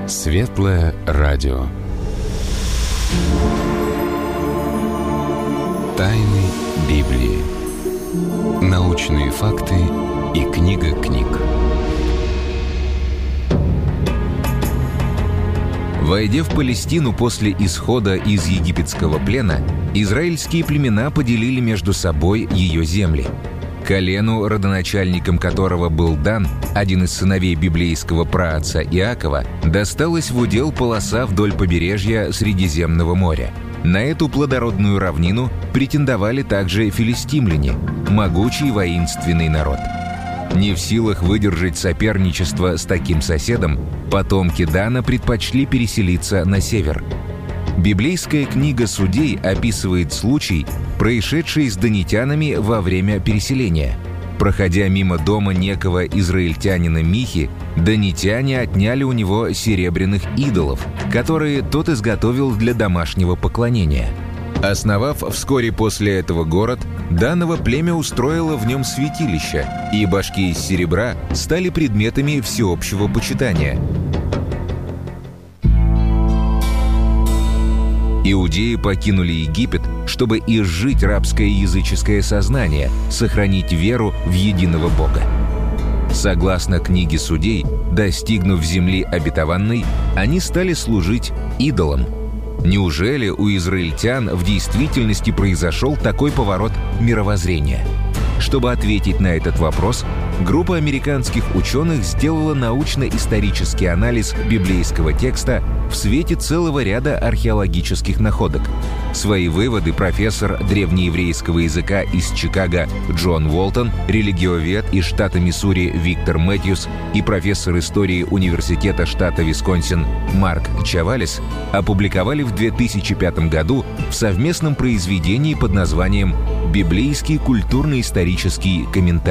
Светлое радио. Тайны Библии. Научные факты и книга книг. Войдя в Палестину после исхода из египетского плена, израильские племена поделили между собой ее земли. Колену, родоначальником которого был Дан, один из сыновей библейского праотца Иакова, досталась в удел полоса вдоль побережья Средиземного моря. На эту плодородную равнину претендовали также филистимляне, могучий воинственный народ. Не в силах выдержать соперничество с таким соседом, потомки Дана предпочли переселиться на север. Библейская книга Судей описывает случай, происшедший с данитянами во время переселения. Проходя мимо дома некого израильтянина Михи, данитяне отняли у него серебряных идолов, которые тот изготовил для домашнего поклонения. Основав вскоре после этого город, данное племя устроило в нем святилище, и башки из серебра стали предметами всеобщего почитания. Иудеи покинули Египет, чтобы изжить рабское языческое сознание, сохранить веру в единого Бога. Согласно книге Судей, достигнув земли обетованной, они стали служить идолам. Неужели у израильтян в действительности произошел такой поворот мировоззрения? Чтобы ответить на этот вопрос, группа американских ученых сделала научно-исторический анализ библейского текста в свете целого ряда археологических находок. Свои выводы профессор древнееврейского языка из Чикаго Джон Уолтон, религиовед из штата Миссури Виктор Мэтьюс и профессор истории университета штата Висконсин Марк Чавалес опубликовали в 2005 году в совместном произведении под названием «Библейский культурно-исторический комментарий».